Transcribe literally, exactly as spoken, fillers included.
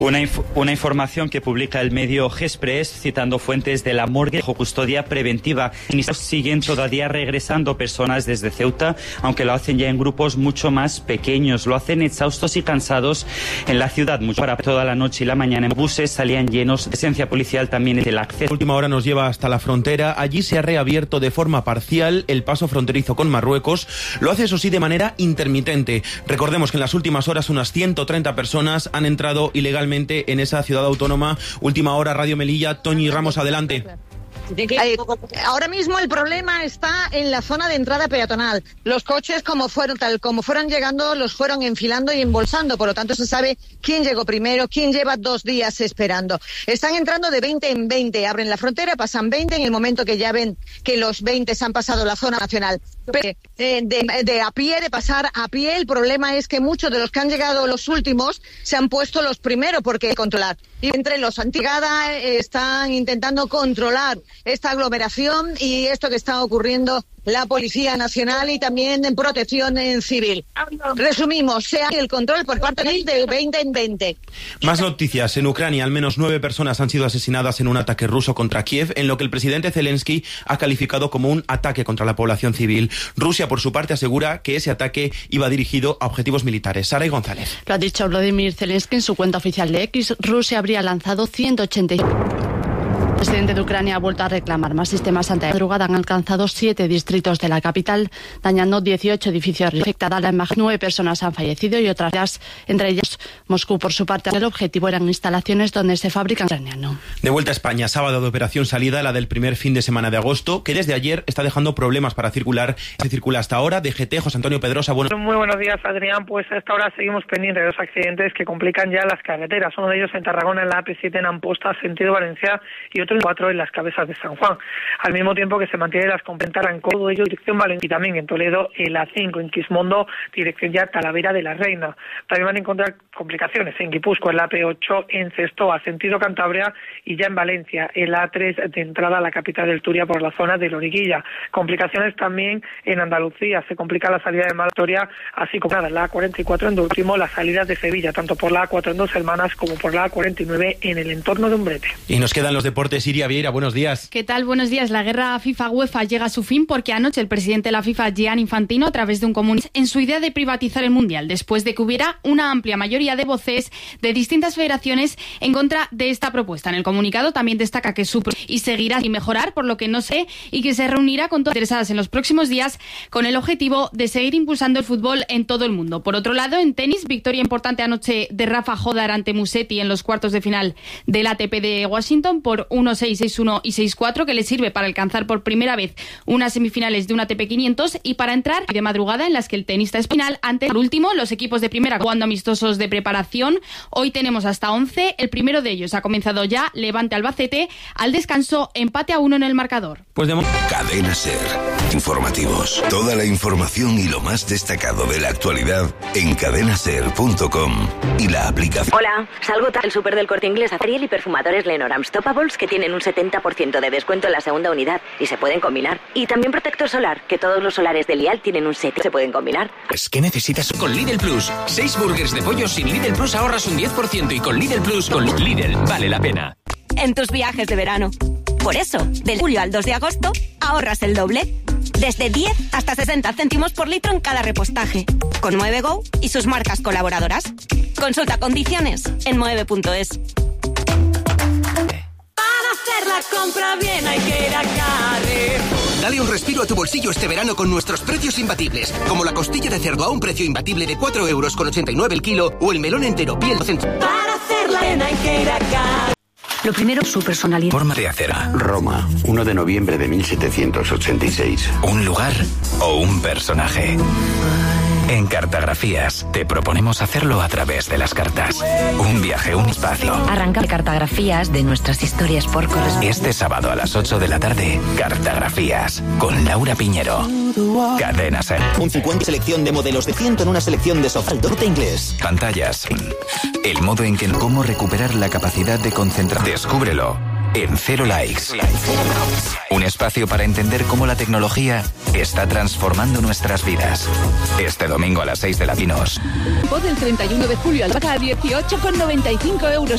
Una, inf- una información que publica el medio G-Express citando fuentes de la morgue bajo custodia preventiva. Siguen todavía regresando personas desde Ceuta, aunque lo hacen ya en grupos mucho más pequeños. Lo hacen exhaustos y cansados en la ciudad. Mucho para toda la noche y la mañana en buses salían llenos. Presencia policial también es el acceso. Última hora nos lleva hasta la frontera. Allí se ha reabierto de forma parcial el paso fronterizo con Marruecos. Lo hace, eso sí, de manera intermitente. Recordemos que en las últimas horas unas ciento treinta personas han entrado ilegalmente en esa ciudad autónoma. Última hora, Radio Melilla. Toñi Ramos, adelante. Eh, ahora mismo el problema está en la zona de entrada peatonal. Los coches, como fueron tal como fueron llegando, los fueron enfilando y embolsando. Por lo tanto, se sabe quién llegó primero, quién lleva dos días esperando. Están entrando de veinte en veinte. Abren la frontera, pasan veinte. En el momento que ya ven que los veinte se han pasado la zona nacional, de, de, de a pie, de pasar a pie, el problema es que muchos de los que han llegado los últimos se han puesto los primeros porque controlar. Y entre los antigada eh, están intentando controlar esta aglomeración y esto que está ocurriendo la Policía Nacional y también en Protección en Civil. Resumimos, sea el control por parte de veinte en veinte. Más noticias. En Ucrania, al menos nueve personas han sido asesinadas en un ataque ruso contra Kiev, en lo que el presidente Zelensky ha calificado como un ataque contra la población civil. Rusia, por su parte, asegura que ese ataque iba dirigido a objetivos militares. Sara y González. Lo ha dicho Vladimir Zelensky en su cuenta oficial de X. Rusia habría lanzado ciento ochenta y El presidente de Ucrania ha vuelto a reclamar más sistemas antimadrugada. Han alcanzado siete distritos de la capital, dañando dieciocho edificios afectados. Además, nueve personas han fallecido y otras, entre ellas Moscú. Por su parte, el objetivo eran instalaciones donde se fabrican ucraniano. De vuelta a España, sábado de operación salida, la del primer fin de semana de agosto, que desde ayer está dejando problemas para circular. Se circula hasta ahora. D G T, José Antonio Pedrosa, bueno. Muy buenos días, Adrián. Pues a esta hora seguimos pendientes de los accidentes que complican ya las carreteras. Uno de ellos en Tarragona, en la A P siete en Amposta, sentido Valencia, y otro en cuatro en las Cabezas de San Juan. Al mismo tiempo que se mantiene las complementar en todo ello dirección Valencia, y también en Toledo el A cinco, en Quismondo dirección ya Talavera de la Reina. También van a encontrar complicaciones en Guipúzcoa, en la A P ocho, en Cestoa, sentido Cantabria, y ya en Valencia el A tres de entrada a la capital del Turia por la zona de Loriguilla. Complicaciones también en Andalucía, se complica la salida de Malatoria, así como nada, en la A cuarenta y cuatro en de último las salidas de Sevilla, tanto por la A cuatro en Dos Hermanas como por la A cuarenta y nueve en el entorno de Umbrete. Y nos quedan los deportes. Iria Vieira, buenos días. ¿Qué tal? Buenos días. La guerra FIFA-UEFA llega a su fin porque anoche el presidente de la FIFA, Gianni Infantino, a través de un comunicado, en su idea de privatizar el Mundial, después de que hubiera una amplia mayoría de voces de distintas federaciones en contra de esta propuesta. En el comunicado también destaca que su y seguirá y mejorar, por lo que no sé, y que se reunirá con todas las interesadas en los próximos días con el objetivo de seguir impulsando el fútbol en todo el mundo. Por otro lado, en tenis, victoria importante anoche de Rafa Jodar ante Musetti en los cuartos de final del A T P de Washington por uno seis, seis uno y seis cuatro, que le sirve para alcanzar por primera vez unas semifinales de un A T P quinientos y para entrar de madrugada en las que el tenista es final ante, por último, los equipos de primera jugando amistosos de preparación. Hoy tenemos hasta once. El primero de ellos ha comenzado ya, Levante Albacete, al descanso, empate a uno en el marcador. Pues de... Cadena SER. Informativos. Toda la información y lo más destacado de la actualidad en cadena ser punto com y la aplicación. Hola, salgo del súper del Corte Inglés a Ariel y perfumadores Lenorams Topables que tienen un setenta por ciento de descuento en la segunda unidad y se pueden combinar. Y también protector solar, que todos los solares de Lial tienen un set, se pueden combinar. Es que necesitas con Lidl Plus. Seis burgers de pollo sin Lidl Plus ahorras un diez por ciento y con Lidl Plus, con Lidl, vale la pena. En tus viajes de verano. Por eso, del julio al dos de agosto, ahorras el doble. Desde diez hasta sesenta céntimos por litro en cada repostaje. Con Moeve Go y sus marcas colaboradoras. Consulta condiciones en moeve punto es. Para hacer la compra bien hay que ir a Carrefour. Dale un respiro a tu bolsillo este verano con nuestros precios imbatibles. Como la costilla de cerdo a un precio imbatible de cuatro euros con ochenta y nueve el kilo o el melón entero piel docente. Para hacerla bien hay que ir a Carrefour. Lo primero, su personalidad. Forma de hacer. Roma, uno de noviembre de mil setecientos ochenta y seis. ¿Un lugar o un personaje? En Cartografías te proponemos hacerlo a través de las cartas. Un viaje, un espacio. Arranca Cartografías de nuestras historias por correspondencia. Este sábado a las ocho de la tarde, Cartografías con Laura Piñero. Cadena SER. Un cincuenta selección de modelos de ciento en una selección de sofá. El Corte Inglés. Pantallas. El modo en que cómo recuperar la capacidad de concentrar. Descúbrelo en Cero Likes. Un espacio para entender cómo la tecnología está transformando nuestras vidas. Este domingo a las seis de Latinos. Del treinta y uno de julio al a dieciocho con noventa y cinco euros.